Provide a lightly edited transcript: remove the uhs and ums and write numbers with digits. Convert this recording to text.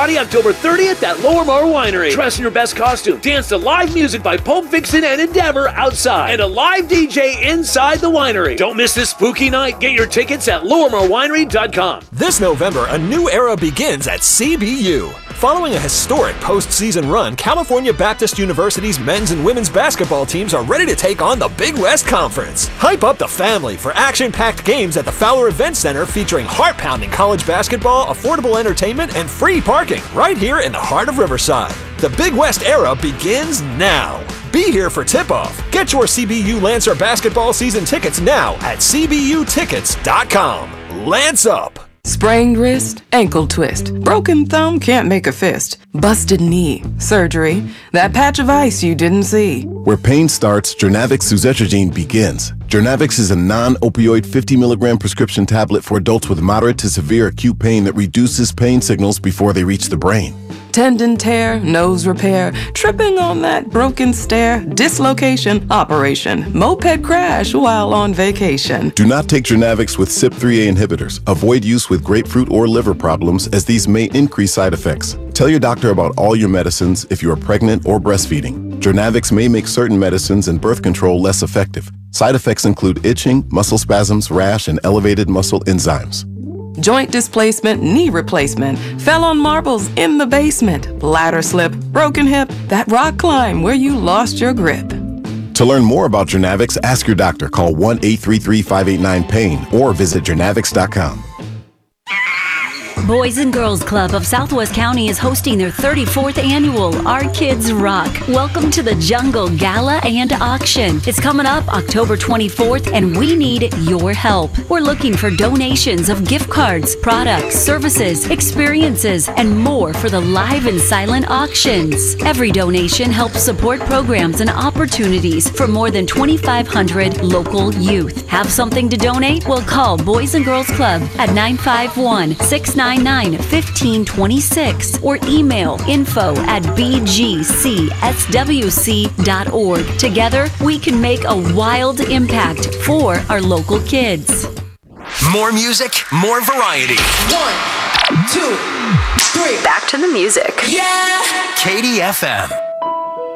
Friday, October 30th at Lower Mar Winery. Dress in your best costume. Dance to live music by Pulp Fiction and Endeavor outside. And a live DJ inside the winery. Don't miss this spooky night. Get your tickets at lowermarwinery.com. This November, a new era begins at CBU. Following a historic postseason run, California Baptist University's men's and women's basketball teams are ready to take on the Big West Conference. Hype up the family for action-packed games at the Fowler Event Center featuring heart-pounding college basketball, affordable entertainment, and free parking right here in the heart of Riverside. The Big West era begins now. Be here for tip-off. Get your CBU Lancer basketball season tickets now at cbutickets.com. Lance up! Sprained wrist, ankle twist, broken thumb can't make a fist, busted knee, surgery, that patch of ice you didn't see. Where pain starts, Journavx suzetrigine begins. Journavx is a non-opioid 50 milligram prescription tablet for adults with moderate to severe acute pain that reduces pain signals before they reach the brain. Tendon tear, nose repair, tripping on that broken stair, dislocation, operation, moped crash while on vacation. Do not take Journavx with CYP3A inhibitors. Avoid use with grapefruit or liver problems as these may increase side effects. Tell your doctor about all your medicines if you are pregnant or breastfeeding. Journavx may make certain medicines and birth control less effective. Side effects include itching, muscle spasms, rash, and elevated muscle enzymes. Joint displacement, knee replacement, fell on marbles in the basement, ladder slip, broken hip, that rock climb where you lost your grip. To learn more about Journavx, ask your doctor. Call 1-833-589-PAIN or visit journavx.com. Boys and Girls Club of Southwest County is hosting their 34th annual Our Kids Rock. Welcome to the Jungle Gala and Auction. It's coming up October 24th, and we need your help. We're looking for donations of gift cards, products, services, experiences, and more for the live and silent auctions. Every donation helps support programs and opportunities for more than 2,500 local youth. Have something to donate? Well, call Boys and Girls Club at 951-699-1526 or email info@bgcswc.org. Together, we can make a wild impact for our local kids. More music, more variety. 1, 2, 3. Back to the music. Yeah! KDFM.